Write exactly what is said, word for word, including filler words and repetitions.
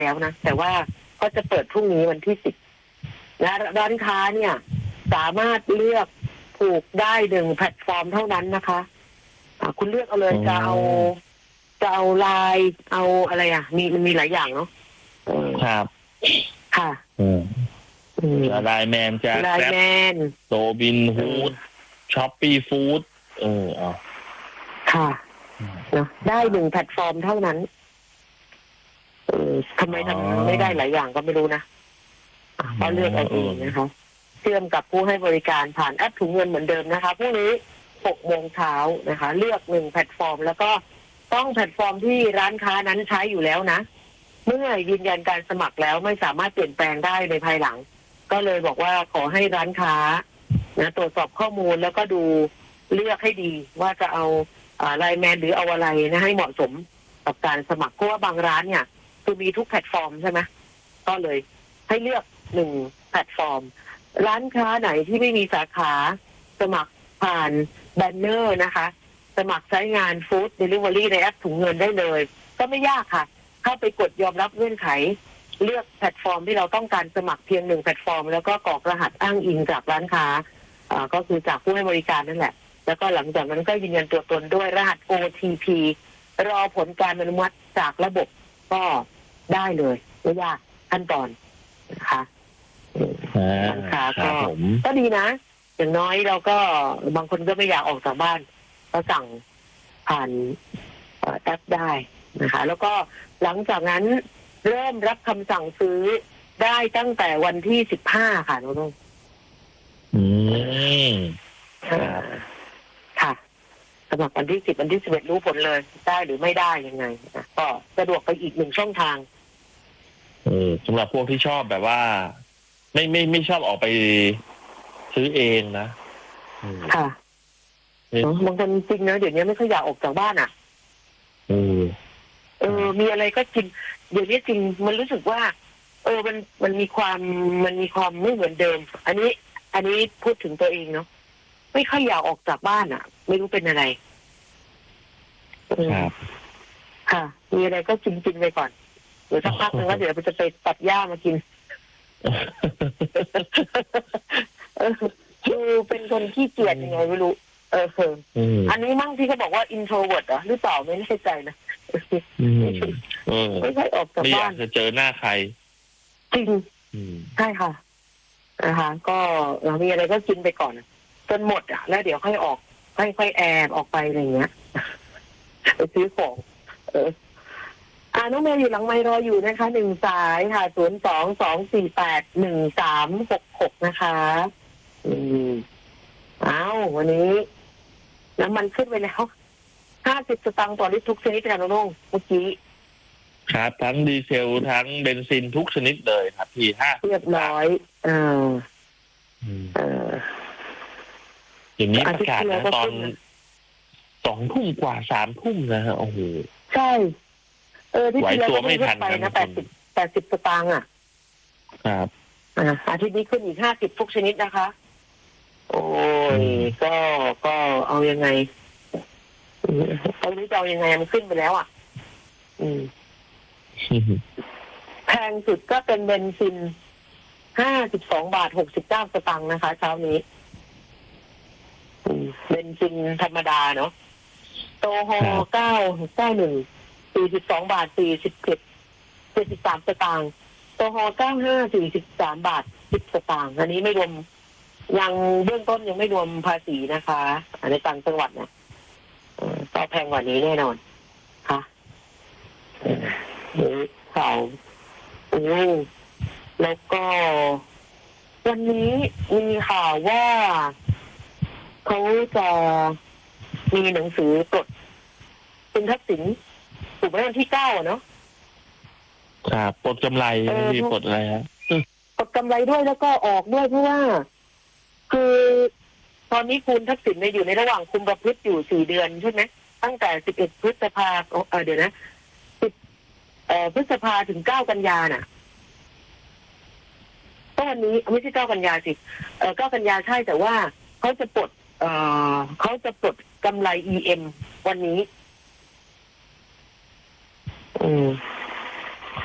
แล้วนะแต่ว่าก็จะเปิดพรุ่งนี้วันที่สิบและร้านค้าเนี่ยสามารถเลือกผูกได้หนึ่งแพลตฟอร์มเท่านั้นนะคะะคุณเลือกเอาเลยจะเอาจะเอาไลน์เอาอะไรอ่ะมีมันมีหลายอย่างเนาะครับค่ะไลน์แมนจะไลน์แมนโตบินฟู้ดช้อปปี้ฟู้ดเออเอาค่ะเนาะได้หนึ่งแพลตฟอร์มเท่านั้นเออทำไมทำไม่ได้หลายอย่างก็ไม่รู้นะก็เลือกเอาเองนะคะเชื่อมกับผู้ให้บริการผ่านแอปถุงเงินเหมือนเดิมนะคะพรุ่งนี้หกโมงเช้านะคะเลือกหนึ่งแพลตฟอร์มแล้วก็ต้องแพลตฟอร์มที่ร้านค้านั้นใช้อยู่แล้วนะเมื่อยืนยันการสมัครแล้วไม่สามารถเปลี่ยนแปลงได้ในภายหลังก็เลยบอกว่าขอให้ร้านค้านะตรวจสอบข้อมูลแล้วก็ดูเลือกให้ดีว่าจะเอาไลน์แมนหรือเอาอะไรนะให้เหมาะสมกับการสมัครเพราะว่าบางร้านเนี่ยคือมีทุกแพลตฟอร์มใช่ไหมก็เลยให้เลือกหนึ่งแพลตฟอร์มร้านค้าไหนที่ไม่มีสาขาสมัครผ่านแบนเนอร์นะคะสมัครใช้งานฟู้ดเดลิเวอรี่ในแอปถุงเงินได้เลยก็ไม่ยากค่ะเข้าไปกดยอมรับเงื่อนไขเลือกแพลตฟอร์มที่เราต้องการสมัครเพียงหนึ่งแพลตฟอร์มแล้วก็กรอกรหัสอ้างอิงจากร้านค้าอ่าก็คือจากผู้ให้บริการนั่นแหละแล้วก็หลังจากนั้นก็ยืนยันตัวตนด้วยรหัส โอ ที พี รอผลการอนุมัติจากระบบก็ได้เลยไม่ยากขั้นตอนนะคะร้านค้าก็ก็ดีนะอย่างน้อยเราก็บางคนก็ไม่อยากออกจากบ้านก็สั่งผ่านแอปได้นะคะแล้วก็หลังจากนั้นเริ่มรับคำสั่งซื้อได้ตั้งแต่วันที่สิบห้าค่ะน้องๆอืมค่ะสมัครวันที่สิบวันที่สิบเอ็ดรู้ผลเลยได้หรือไม่ได้ยังไงนะก็สะดวกไปอีกหนึ่งช่องทางเออสำหรับพวกที่ชอบแบบว่าไม่ไม่ไม่ชอบออกไปซื้อเองนะค่ะบางคนจริงนะเดี๋ยวนี้ไม่ค่อยอยากออกจากบ้านอ่ะเออเออมีอะไรก็กินเดี๋ยวนี้จริงมันรู้สึกว่าเออมันมันมีความมันมีความไม่เหมือนเดิมอันนี้อันนี้พูดถึงตัวเองเนาะไม่ค่อยอยากออกจากบ้านอ่ะไม่รู้เป็นอะไรครับค่ะมีอะไรก็กินกินไปก่อนเดี๋ยวสักพักนึงว่าเดี๋ยวจะไปตัดหญ้ามากินคือเป็นคนขี้เกียจยังไงไม่รู้เออคืออันนี้มั่งที่เขาบอกว่า introvert อ่ะหรือเปล่าไม่แน่ใจนะไม่ค่อยออกจากบ้านไม่อยากจะเจอหน้าใครจริงใช่ค่ะนะคะก็เรามีอะไรก็กินไปก่อนจนหมดอ่ะแล้วเดี๋ยวค่อยออกค่อยๆแอบออกไปอะไรเงี้ยไปซื้อของเอออ่าน้องเมย์อยู่หลังไมค์รออยู่นะคะหนึ่งสายค่ะศูนย์สองสองสี่แปดหนึ่งสามหกหกนะคะอืมอ้าววันนี้น้ำมันขึ้นไปแล้วห้าสิบสตางค์ต่อลิตรทุกชนิดค่ะน้องๆเมื่อกี้ครับทั้งดีเซลทั้งเบนซินทุกชนิดเลยครับพี่ห้าเรียบร้อยเออเอออย่างนี้ประกาศนะตอนสองทุ่มกว่าสามทุ่มนะฮะโอ้โหใช่เออที่ที่เราไม่ทันไปนะแปดสิบแปดสิบสตางค์อ่ะครับอ่าอาทิตย์นี้ขึ้นอีกห้าสิบทุกชนิดนะคะโอ้ยก็ก็เอายังไงตอนนี้จะเอายังไงมันขึ้นไปแล้วอ่ะอืมแพงสุดก็เป็นเบนซินห้าสิบสองบาทหกสิบเก้าสตางค์นะคะเช้านี้เบนซินธรรมดาเนาะโตโฮเก้าเก้าหนึ่งสี่สิบสองบาทสี่สิบเจ็ดเจ็ดสิบสามสตางค์โตโฮเก้าห้าสี่สิบสามบาทสิบสตางค์อันนี้ไม่รวมยังเบื้องต้นยังไม่รวมภาษีนะคะในต่างจังหวัดเนี่ยก็แพงกว่านี้แน่นอนค่ะข่าวโอ้แล้วก็วันนี้มีข่าวว่าเขาจะมีหนังสือปลดคุณทักษิณถูกไหมวันที่เก้าอ่ะเนาะครับปลดกำไรที่ปลดอะไรฮะปลดกำไรด้วยแล้วก็ออกด้วยเพราะว่าคือตอนนี้คุณทักษิณเนี่ยอยู่ในระหว่างคุมประพฤติอยู่สี่เดือนใช่ไหมตั้งแต่สิบเอ็ดพฤษภาเออเดี๋ยวนะสิบเอ่อพฤษภาถึงเก้ากันยาน่ะก็วันนี้ไม่ใช่เก้ากันยาสิเออเก้ากันยาใช่แต่ว่าเขาจะปลดเอ่อเขาจะปลดกำไร อี เอ็ม วันนี้อืม